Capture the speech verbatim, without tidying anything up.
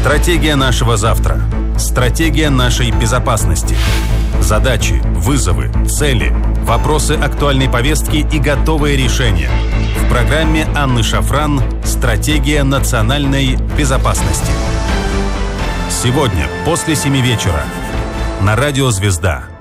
Стратегия нашего завтра. Стратегия нашей безопасности. Задачи, вызовы, цели, вопросы актуальной повестки и готовые решения. В программе Анны Шафран «Стратегия национальной безопасности». Сегодня после семи вечера на радио «Звезда».